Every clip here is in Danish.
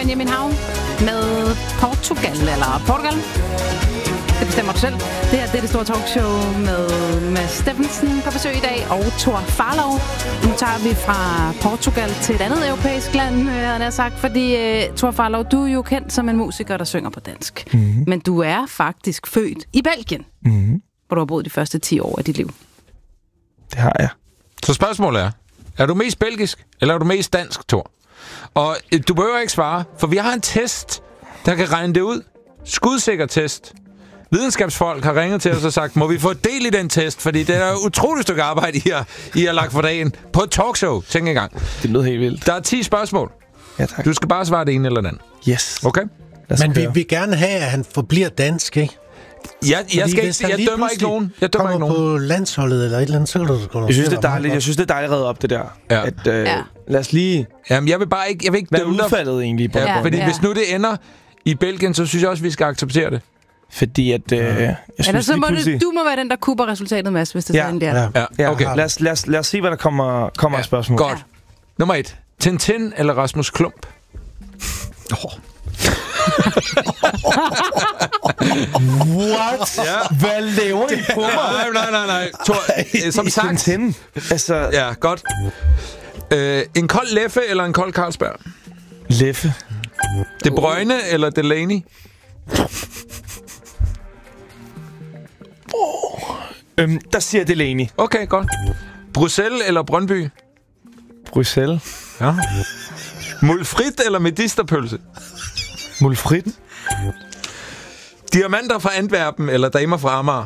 Benjamin Havn med Portugal, eller Portugal. Det bestemmer du selv. Det her det er det store talkshow med Mads Steffensen på besøg i dag, og Thor Farlov. Nu tager vi fra Portugal til et andet europæisk land, havde jeg sagt, fordi Thor Farlov, du er jo kendt som en musiker, der synger på dansk. Mm-hmm. Men du er faktisk født i Belgien, hvor du har boet de første 10 år af dit liv. Det har jeg. Så spørgsmålet er du mest belgisk, eller er du mest dansk, Thor? Og du behøver ikke svare, for vi har en test, der kan regne det ud. Skudsikker test. Videnskabsfolk har ringet til os og sagt, må vi få del i den test? Fordi det er et utroligt stykke arbejde, I har lagt for dagen på et talkshow. Tænk engang. Det lyder helt vildt. Der er 10 spørgsmål. Ja, tak. Du skal bare svare det ene eller det andet. Yes. Okay? Men vi vil gerne have, at han forbliver dansk, ikke? Jeg dømmer ikke nogen. Jeg dømmer ikke nogen. På landsholdet eller et eller andet, så kan du Jeg synes, det er dejligt. Jeg synes, det er dejligt at redde op det der. Ja. Lad os lige... Jamen, jeg vil ikke være dømme dig. udfaldet egentlig på fordi hvis nu det ender i Belgien, så synes jeg også, vi skal acceptere det. Fordi at... jeg synes, eller så må du må være den, der kupper resultatet, Mads, hvis det er sådan der. Ja, okay. Lad os se, hvad der kommer af spørgsmål. Godt. Nummer 1. Tintin eller Rasmus Klump? What? Ja. Hvad laver I på mig? Nej. Thor, som sagt... Tintin. Altså... Ja, godt. En kold Leffe eller en kold Carlsberg? Leffe. De Bruyne eller Delaney? Der siger Delaney. Okay, godt. Bruxelles eller Brøndby? Bruxelles. Ja. Mulfrit eller medisterpølse? Mulfrit. Diamanter fra Antwerpen eller damer fra Amager?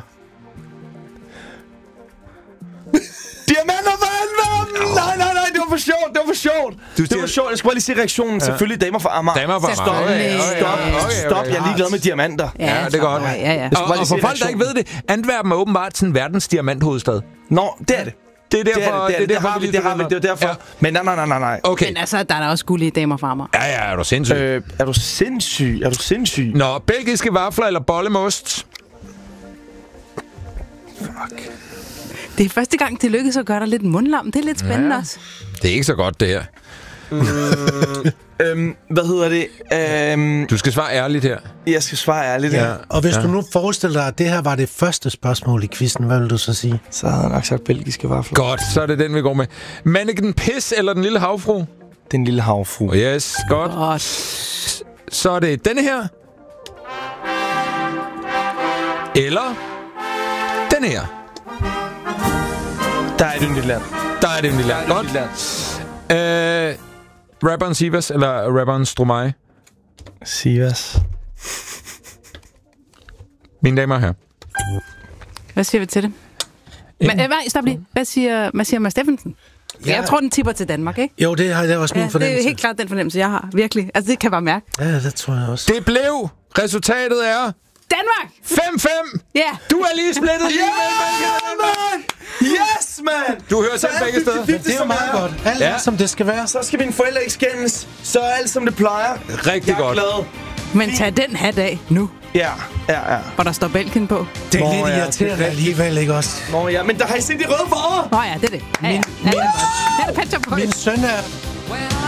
Diamanter fra Antwerpen! Nej, det var for sjovt. Det var sjovt. Jeg skulle bare lige se reaktionen. Ja. Selvfølgelig damer fra Amager. Damer fra Amager. Stop. Jeg er ligeglad med diamanter. Ja, det er godt. Ja. Og for folk, der ikke ved det, Antwerpen er åbenbart sådan verdens diamanthovedstad. Nå, det er det. Det er derfor, det har vi. Det er derfor. Ja. Men nej. Okay. Men altså, der er også gullige damer fra mig. Ja, er du sindssyg? Er du sindssyg? Nå, belgiske vafler eller bolle med ost? Fuck. Det er første gang, det lykkedes at gøre dig lidt mundlam. Det er lidt spændende også. Det er ikke så godt, det her. Hvad hedder det? Du skal svare ærligt her. Jeg skal svare ærligt her. Og hvis du nu forestiller dig, at det her var det første spørgsmål i quizzen, hvad vil du så sige? Så havde jeg nok sagt belgiske vafler. Godt, så er det den, vi går med. Manniken Pis eller den lille havfru? Den lille havfru. Yes, godt. Så er det denne her. Eller den her. Der er det en lille land. Godt. Rapperen Sivas eller rapperen Stromae? Sivas. Mine damer og herrer. Hvad siger vi til det? Stop lige. Hvad siger Mads Steffensen? Ja. Jeg tror, den tipper til Danmark, ikke? Jo, det har jeg også min fornemmelse. Det er helt klart den fornemmelse, jeg har. Virkelig. Altså, det kan jeg bare mærke. Ja, det tror jeg også. Det blev. Resultatet er... Danmark! 5-5! Ja! Du er lige splittet lige man! Yes, man! Du hører selv begge steder. Det er jo meget godt. Alt er, som det skal være. Så skal mine forældre ikke skændes. Så er alt, som det plejer. Rigtig godt. Jeg er glad. Men tag den hat af nu. Ja. Hvor der står Belgien på. Det er lidt irriterende alligevel, ikke også? Nå ja, men der har I set de røde farver. Nå ja, det er det. Ja, det er godt. Min søn er